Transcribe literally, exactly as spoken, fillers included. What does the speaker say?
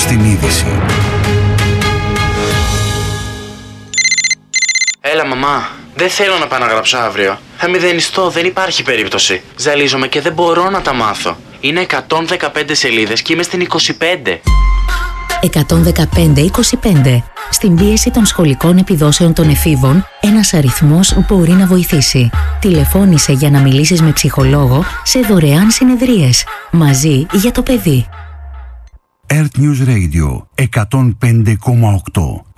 στην είδηση. Έλα μαμά, δεν θέλω να πάω να γράψω αύριο. Θα μηδενιστώ, δεν υπάρχει περίπτωση. Ζαλίζομαι και δεν μπορώ να τα μάθω. Είναι εκατόν δεκαπέντε σελίδες και είμαι στην είκοσι πέντε. εκατόν δεκαπέντε είκοσι πέντε. Στην πίεση των σχολικών επιδόσεων των εφήβων, ένας αριθμός μπορεί να βοηθήσει. Τηλεφώνησε για να μιλήσεις με ψυχολόγο σε δωρεάν συνεδρίες. Μαζί για το παιδί. Earth News Radio εκατόν πέντε κόμμα οκτώ.